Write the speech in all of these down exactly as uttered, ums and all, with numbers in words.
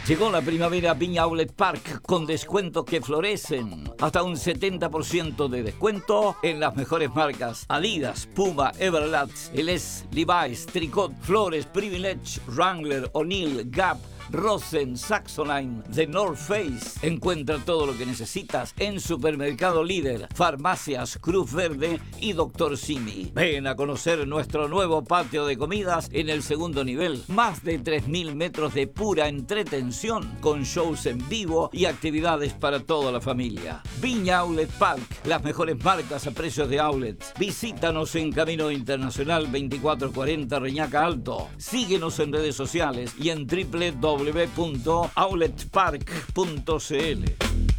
Llegó la primavera a Viña Outlet Park con descuentos que florecen. Hasta un setenta por ciento de descuento en las mejores marcas: Adidas, Puma, Everlast, L S, Levi's, Tricot, Flores, Privilege, Wrangler, O'Neill, Gap, Rosen, Saxoline, The North Face. Encuentra todo lo que necesitas en Supermercado Líder, Farmacias Cruz Verde y Doctor Simi. Ven a conocer nuestro nuevo patio de comidas en el segundo nivel. Más de tres mil metros de pura entretención con shows en vivo y actividades para toda la familia. Viña Outlet Park, las mejores marcas a precios de outlets. Visítanos en Camino Internacional veinticuatro cuarenta Reñaca Alto. Síguenos en redes sociales y en doble u doble u doble u punto outlet park punto c l.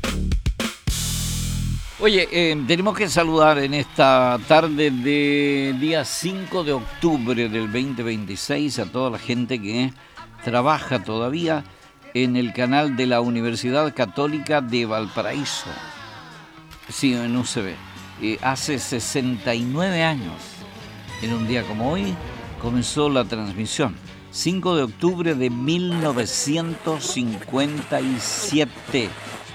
Oye, eh, tenemos que saludar en esta tarde de día cinco de octubre del veinte veintiséis a toda la gente que trabaja todavía en el canal de la Universidad Católica de Valparaíso. Sí, en U C B. Eh, hace sesenta y nueve años, en un día como hoy, comenzó la transmisión. cinco de octubre de mil novecientos cincuenta y siete.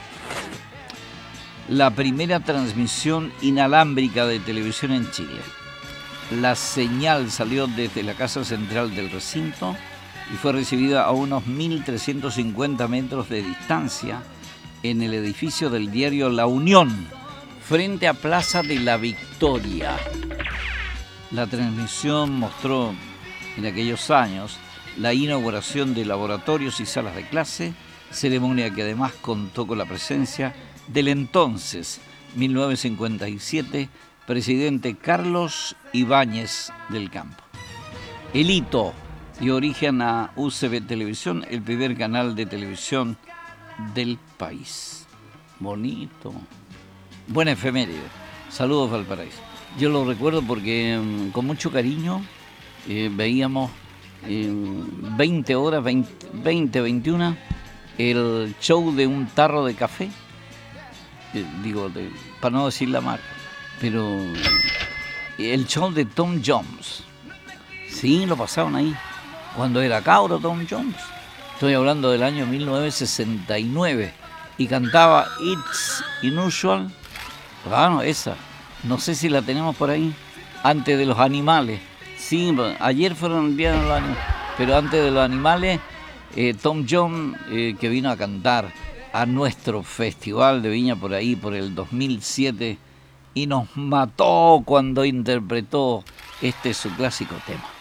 La primera transmisión inalámbrica de televisión en Chile. La señal salió desde la casa central del recinto y fue recibida a unos mil trescientos cincuenta metros de distancia en el edificio del diario La Unión, frente a Plaza de la Victoria. La transmisión mostró en aquellos años la inauguración de laboratorios y salas de clase, ceremonia que además contó con la presencia del entonces, mil novecientos cincuenta y siete, presidente Carlos Ibáñez del Campo. El hito dio origen a U C B Televisión, el primer canal de televisión del país. Bonito. Buena efeméride. Saludos, Valparaíso. Yo lo recuerdo porque con mucho cariño eh, veíamos en veinte horas, veinte, veintiuna, el show de un tarro de café, eh, digo, de, para no decir la marca, pero el show de Tom Jones. Sí, lo pasaban ahí, cuando era cabro Tom Jones. Estoy hablando del año mil novecientos sesenta y nueve, y cantaba It's Unusual. Bueno, esa, no sé si la tenemos por ahí, antes de los animales. Sí, ayer fueron el día de los animales, pero antes de los animales, eh, Tom Jones, eh, que vino a cantar a nuestro festival de Viña por ahí, por el dos mil siete, y nos mató cuando interpretó este su clásico tema.